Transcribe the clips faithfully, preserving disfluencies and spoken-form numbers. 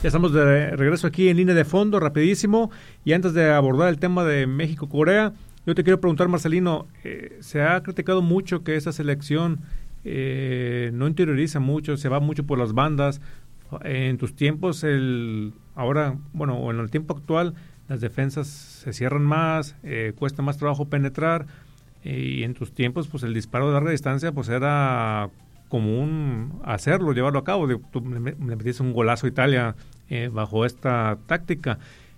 Ya estamos de regreso aquí en Línea de Fondo, rapidísimo. Y antes de abordar el tema de México-Corea, yo te quiero preguntar, Marcelino, eh, se ha criticado mucho que esta selección eh, no interioriza mucho, se va mucho por las bandas. En tus tiempos, el ahora, bueno, en el tiempo actual, las defensas se cierran más, eh, cuesta más trabajo penetrar, eh, y en tus tiempos, pues el disparo de larga distancia, pues era común hacerlo, llevarlo a cabo. Tú le metiste un golazo a Italia eh, bajo esta táctica.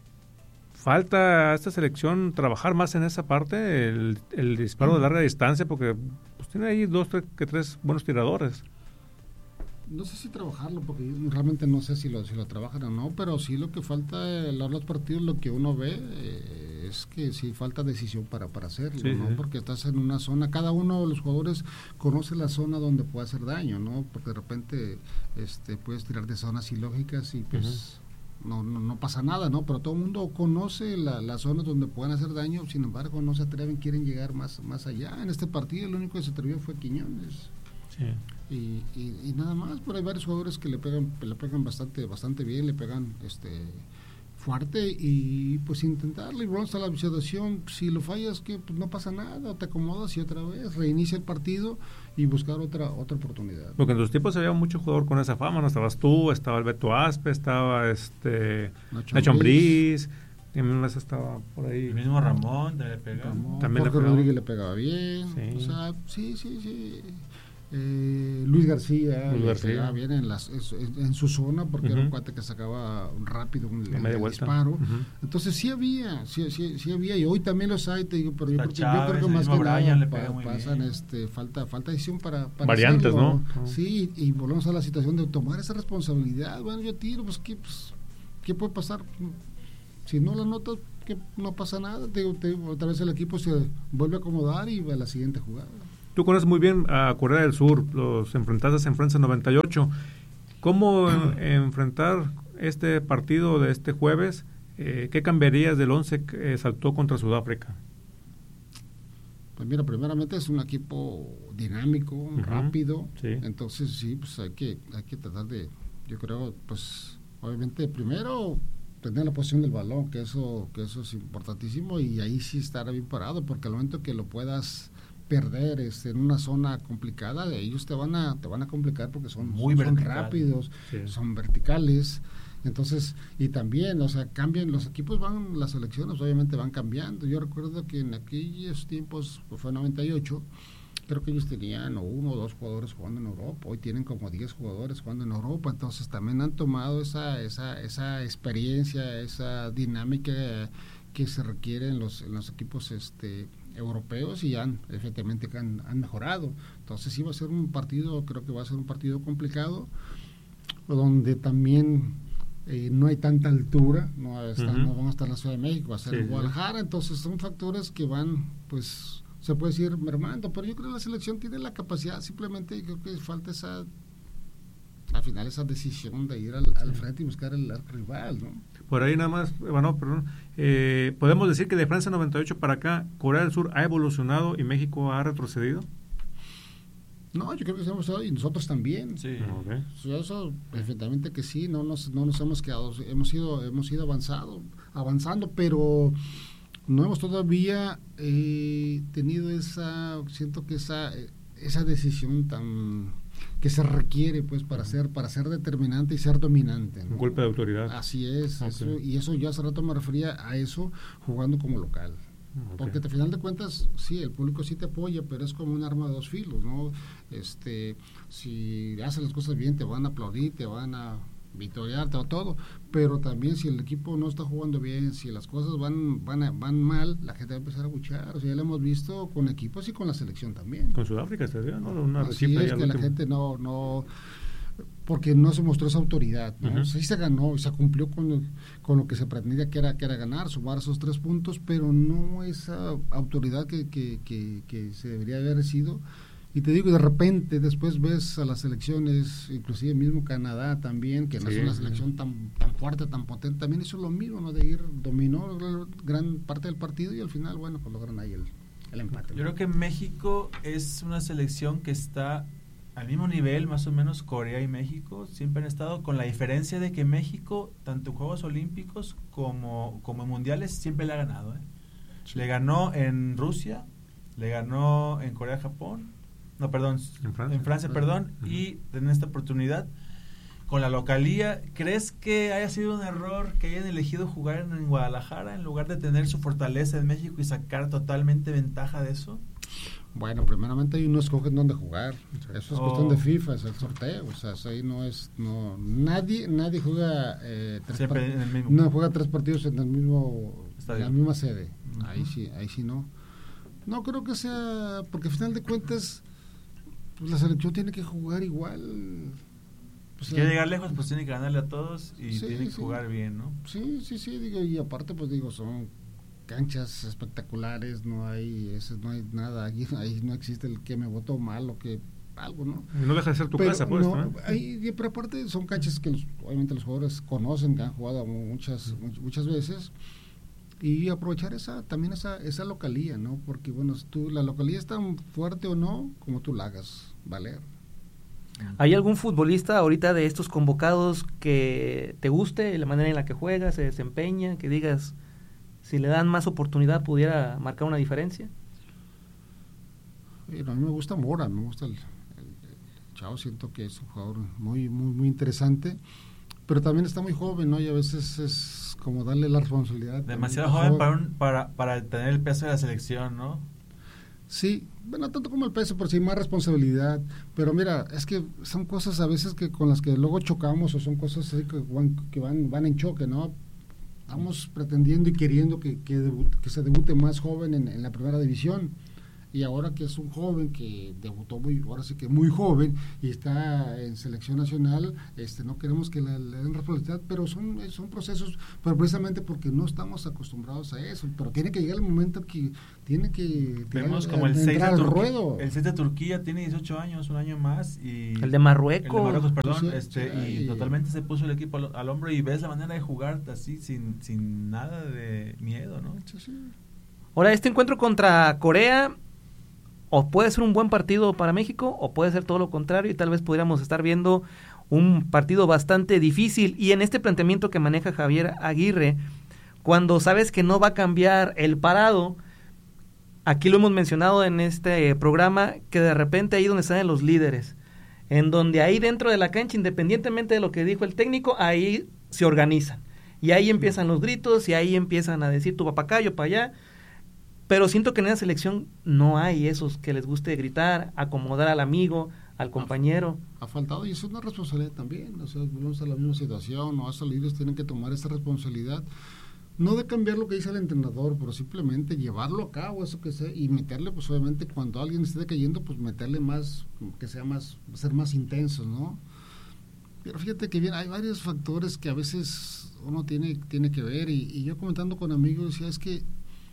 Falta a esta selección trabajar más en esa parte, el, el disparo de larga distancia, porque pues tiene ahí dos, tres, que tres buenos tiradores. No sé si trabajarlo, porque yo realmente no sé si lo, si lo trabajan o no, pero sí lo que falta en los partidos, lo que uno ve eh, es que sí falta decisión para, para hacerlo, sí, ¿no? Sí. Porque estás en una zona, cada uno de los jugadores conoce la zona donde puede hacer daño, ¿no? Porque de repente este, puedes tirar de zonas ilógicas y pues uh-huh. no, no, no pasa nada, ¿no? Pero todo el mundo conoce la, las zonas donde pueden hacer daño, sin embargo no se atreven, quieren llegar más, más allá. En este partido el único que se atrevió fue Quiñones. Sí. Y, y, y nada más, pero hay varios jugadores que le pegan le pegan bastante bastante bien, le pegan este fuerte y pues intentarle y bueno, hasta la situación, si lo fallas que pues no pasa nada, te acomodas y otra vez reinicia el partido y buscar otra otra oportunidad. Porque en tus tiempos había mucho jugador con esa fama, no estabas tú, estaba el Beto Aspe, estaba este Nacho Ambriz, también más estaba por ahí. El mismo Ramón le pegaba. Ramón, también Jorge le Rodríguez le pegaba bien, sí. O sea, sí, sí, sí. Eh, Luis García, Luis García. bien en, las, en, en su zona porque uh-huh. era un cuate que sacaba rápido un, el, el disparo, uh-huh. entonces sí había sí, sí, sí había y hoy también los hay, te digo, pero yo, porque, Chávez, yo creo que más que nada pa, pasan este, falta falta decisión para, para variantes, hacerlo, ¿no? Sí, y volvemos a la situación de tomar esa responsabilidad. Bueno, yo tiro, pues qué, pues, ¿qué puede pasar? Si no la notas, que no pasa nada, te digo, te digo, otra vez el equipo se vuelve a acomodar y va a la siguiente jugada. Tú conoces muy bien a Corea del Sur, los enfrentaste en Francia noventa y ocho. ¿Cómo enfrentar este partido de este jueves? Eh, ¿Qué cambiarías del once que saltó contra Sudáfrica? Pues mira, primeramente es un equipo dinámico, uh-huh. rápido, sí. Entonces sí, pues hay que hay que tratar de, yo creo, pues obviamente primero tener la posición del balón, que eso que eso es importantísimo y ahí sí estar bien parado, porque al momento que lo puedas perder este, en una zona complicada, de ellos te van a te van a complicar porque son muy son, son rápidos, sí. Son verticales, entonces y también, o sea, cambian los equipos, van las selecciones obviamente van cambiando. Yo recuerdo que en aquellos tiempos, pues fue noventa y ocho, creo que ellos tenían uno o dos jugadores jugando en Europa, hoy tienen como diez jugadores jugando en Europa, entonces también han tomado esa esa esa experiencia, esa dinámica que se requiere en los en los equipos este europeos y han efectivamente han, han mejorado. Entonces sí va a ser un partido, creo que va a ser un partido complicado, donde también eh, no hay tanta altura, no, están, uh-huh. no van a estar en la Ciudad de México, va a ser sí, en Guadalajara, sí. Entonces son factores que van, pues se puede decir mermando, pero yo creo que la selección tiene la capacidad, simplemente creo que falta esa al final esa decisión de ir al, al frente y buscar el, el rival, ¿no? Por ahí nada más, bueno, perdón, eh, podemos decir que de Francia noventa y ocho para acá, Corea del Sur ha evolucionado y México ha retrocedido. No, yo creo que hemos y nosotros también. Sí. Okay. Eso, efectivamente que sí, no nos, no nos hemos quedado, hemos ido, hemos ido avanzado, avanzando, pero no hemos todavía eh, tenido esa, siento que esa, esa decisión tan que se requiere pues para ser para ser determinante y ser dominante, ¿no? Un golpe de autoridad. Así es, okay. Eso, y eso yo hace rato me refería a eso jugando como local. Okay. Porque al final de cuentas, sí, el público sí te apoya, pero es como un arma de dos filos, ¿no? Este, si haces las cosas bien, te van a aplaudir, te van a victoriarte o todo, pero también si el equipo no está jugando bien, si las cosas van van a, van mal, la gente va a empezar a buchar. O sea, ya lo hemos visto con equipos y con la selección también. Con Sudáfrica se dio, ¿no? Una Así es que la gente no no porque no se mostró esa autoridad, ¿no? Uh-huh. Sí se ganó, se cumplió con, con lo que se pretendía que era que era ganar, sumar esos tres puntos, pero no esa autoridad que que, que, que se debería haber sido. Y te digo, de repente después ves a las selecciones, inclusive mismo Canadá también, que no sí, es una selección sí. tan tan fuerte, tan potente, también hizo lo mismo, ¿no? De ir, dominó gran parte del partido y al final, bueno, pues logran ahí el, el empate. Yo ¿no? creo que México es una selección que está al mismo nivel, más o menos, Corea y México siempre han estado, con la diferencia de que México, tanto en Juegos Olímpicos como, como en Mundiales, siempre le ha ganado. ¿eh? Sí. Le ganó en Rusia, le ganó en Corea, Japón, no, perdón, en Francia, en Francia perdón, uh-huh. y en esta oportunidad, con la localía, ¿crees que haya sido un error que hayan elegido jugar en, en Guadalajara en lugar de tener su fortaleza en México y sacar totalmente ventaja de eso? Bueno, primeramente ahí no escogen dónde jugar. Eso es oh. cuestión de FIFA, es el sorteo. O sea, ahí no es, no, nadie, nadie juega eh, tres Siempre en el mismo. No juega tres partidos en el mismo, en la misma sede. Uh-huh. Ahí sí, ahí sí no. No creo que sea, porque al final de cuentas, pues la selección tiene que jugar igual. Si quiere llegar lejos, pues tiene que ganarle a todos y sí, tiene que sí. jugar bien, ¿no? Sí, sí, sí, digo, y aparte, pues digo, son canchas espectaculares, no hay ese, no hay nada, ahí, ahí no existe el que me votó mal o que algo, ¿no? Y no deja de ser tu pero casa, pues, no, ¿no? Ahí, pero aparte son canchas que los, obviamente los jugadores conocen, que han jugado muchas muchas veces, y aprovechar esa también esa esa localía, ¿no? Porque, bueno, tú, la localía es tan fuerte o no, como tú la hagas valer. ¿Hay algún futbolista ahorita de estos convocados que te guste, la manera en la que juega, se desempeña, que digas, si le dan más oportunidad pudiera marcar una diferencia? Bueno, a mí me gusta Mora, me gusta el, el, el chavo, siento que es un jugador muy, muy, muy interesante, pero también está muy joven, ¿no? Y a veces es como darle la responsabilidad. Demasiado joven, joven. Para, un, para, para tener el peso de la selección, ¿no? Sí, bueno, tanto como el peso, pero sí más responsabilidad. Pero mira, es que son cosas a veces que con las que luego chocamos, o son cosas así que van, que van, van en choque, ¿no? Estamos pretendiendo y queriendo que, que, debut, que se debute más joven en, en la primera división. Y ahora que es un joven que debutó muy, ahora sí que muy joven y está en selección nacional, este no queremos que le, le den responsabilidad, pero son, son procesos, pero precisamente porque no estamos acostumbrados a eso, pero tiene que llegar el momento que tiene que vemos como el seis de ruedo. El seis de Turquía tiene dieciocho años, un año más, y el de Marruecos, el de Marruecos, perdón, sí, este sí, y, y totalmente se puso el equipo al, al hombro y ves la manera de jugar así sin sin nada de miedo, ¿no? Sí, sí. Ahora, este encuentro contra Corea o puede ser un buen partido para México, o puede ser todo lo contrario, y tal vez podríamos estar viendo un partido bastante difícil. Y en este planteamiento que maneja Javier Aguirre, cuando sabes que no va a cambiar el parado, aquí lo hemos mencionado en este programa, que de repente ahí donde están los líderes, en donde ahí dentro de la cancha, independientemente de lo que dijo el técnico, ahí se organizan. Y ahí empiezan los gritos, y ahí empiezan a decir tu va para acá, yo para allá. Pero siento que en esa selección no hay esos que les guste gritar, acomodar al amigo, al compañero. Ha, ha faltado, y es una responsabilidad también. O sea, volvemos a la misma situación, ¿no? Los líderes tienen que tomar esa responsabilidad, no de cambiar lo que dice el entrenador, pero simplemente llevarlo a cabo, eso que sea, y meterle, pues obviamente, cuando alguien esté cayendo, pues meterle más, que sea más, ser más intenso, ¿no? Pero fíjate que bien, hay varios factores que a veces uno tiene, tiene que ver, y, y yo comentando con amigos, decía, es que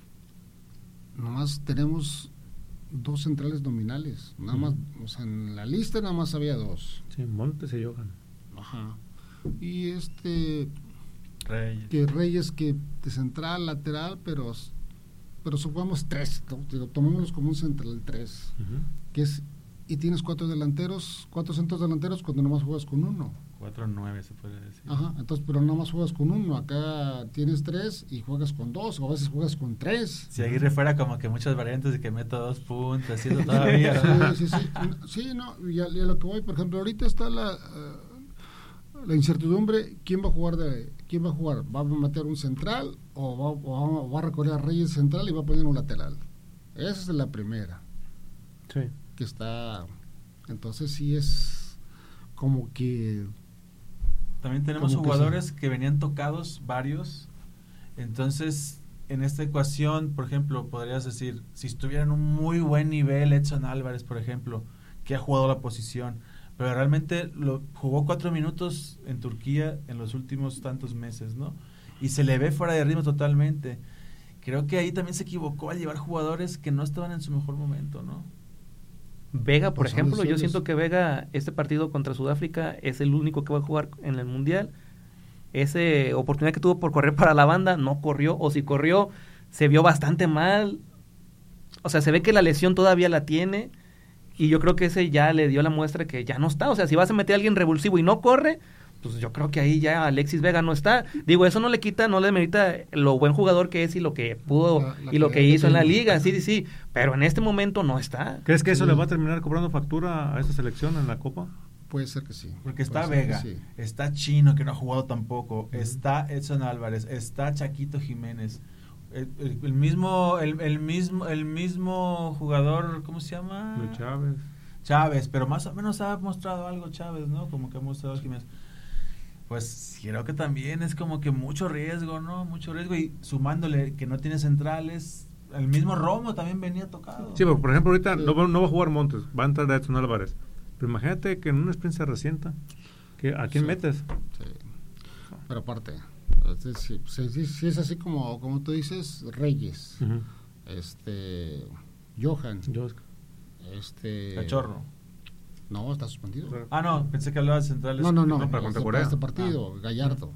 nomás tenemos dos centrales nominales, nada más, o sea, en la lista nada más había dos. Sí, Montes y Johan. Ajá. Y este Reyes. que Reyes que de central, lateral, pero pero supongamos tres, ¿no? Tomémoslos como un central tres, uh-huh. que es, y tienes cuatro delanteros, cuatro centros delanteros cuando nomás juegas con uno. Cuatro nueve se puede decir. Ajá, entonces, pero nada más juegas con uno, acá tienes tres y juegas con dos, o a veces juegas con tres. Si Aguirre fuera como que muchas variantes de que meto dos puntos, haciendo todavía. sí, sí, sí, sí, no, y a, y a lo que voy, por ejemplo, ahorita está la uh, la incertidumbre, ¿quién va a jugar de, quién va a jugar? ¿Va a meter un central o va, o va a recorrer a Reyes central y va a poner un lateral? Esa es la primera. Sí. Que está, entonces sí es como que también tenemos jugadores que, que venían tocados, varios. Entonces, en esta ecuación, por ejemplo, podrías decir, si estuviera en un muy buen nivel Edson Álvarez, por ejemplo, que ha jugado la posición, pero realmente lo jugó cuatro minutos en Turquía en los últimos tantos meses, ¿no? Y se le ve fuera de ritmo totalmente. Creo que ahí también se equivocó al llevar jugadores que no estaban en su mejor momento, ¿no? Vega, por ejemplo, yo siento que Vega, este partido contra Sudáfrica, es el único que va a jugar en el Mundial. Esa oportunidad que tuvo por correr para la banda, no corrió, o si corrió, se vio bastante mal. O sea, se ve que la lesión todavía la tiene, y yo creo que ese ya le dio la muestra que ya no está. O sea, si vas a meter a alguien revulsivo y no corre, pues yo creo que ahí ya Alexis Vega no está. Digo, eso no le quita, no le merita lo buen jugador que es y lo que pudo la, la y lo que hizo en la liga, sí, sí, sí, pero en este momento no está. ¿Crees que eso sí. le va a terminar cobrando factura a esta selección en la Copa? Puede ser que sí. Porque está Puede Vega, sí. está Chino, que no ha jugado tampoco, uh-huh. está Edson Álvarez, está Chaquito Jiménez, el, el, el mismo el, el mismo el mismo jugador, ¿cómo se llama? Luis Chávez. Chávez, pero más o menos ha mostrado algo Chávez, ¿no? Como que ha mostrado Jiménez. Pues creo que también es como que mucho riesgo, ¿no? Mucho riesgo, y sumándole que no tiene centrales, el mismo Romo también venía tocado. Sí, pero por ejemplo ahorita sí. no, no va a jugar Montes, va a entrar Edson Álvarez. Pero imagínate que en una sprint se resienta, que ¿a quién sí, metes? Sí. Pero aparte, si sí, sí, sí es así como como tú dices, Reyes, uh-huh. este, Johan, Josk. este, Cachorro. No, está suspendido. Ah, no, pensé que hablaba de centrales. No, no, no, no para este, para este partido, ah. Gallardo.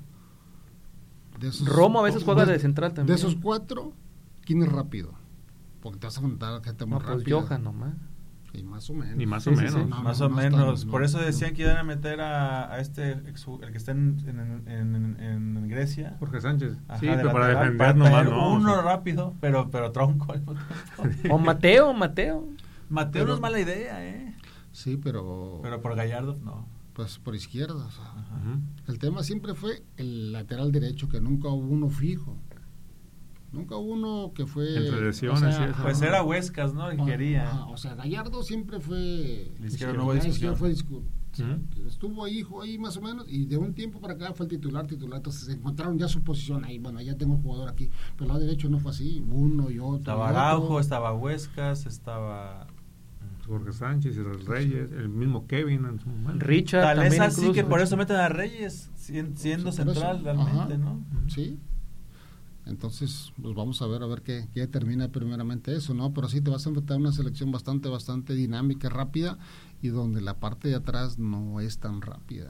De esos, Romo a veces juega de, de central también. De esos cuatro, ¿quién es rápido? Porque te vas a enfrentar a gente muy no, pues rápida. Johan nomás. Y más o menos. Y más sí, o sí, menos. Sí, no, más no, o no menos. Tan, Por no, eso decían no. que iban a meter a, a este, el que está en, en, en, en, en Grecia. Jorge Sánchez. Ajá, sí, de pero para lateral, defender para nomás no. Uno o sea. rápido, pero, pero tronco. O Mateo, Mateo. Mateo pero, no es mala idea, ¿eh? Sí, pero... Pero por Gallardo, no. Pues por izquierda. O sea, uh-huh. El tema siempre fue el lateral derecho, que nunca hubo uno fijo. Nunca hubo uno que fue... Entre lesiones, o sea, sí, pues era Huescas, ¿no? El que quería. Ajá, o sea, Gallardo siempre fue... La izquierda no hubo discusión. Fue discu- uh-huh. Estuvo ahí, ahí más o menos, y de un tiempo para acá fue el titular, titular. Entonces se encontraron ya su posición ahí. Bueno, ya tengo jugador aquí. Pero el lado derecho no fue así, uno y otro. Estaba Araujo, estaba Huescas, estaba... Jorge Sánchez, Reyes, el mismo Kevin en su momento. Richard Tal también es así incluso. que por eso meten a Reyes, siendo sí, central eso. realmente, Ajá. ¿no? Sí. Entonces, pues vamos a ver a ver qué, qué determina primeramente eso, ¿no? Pero sí te vas a enfrentar a una selección bastante, bastante dinámica, rápida, y donde la parte de atrás no es tan rápida.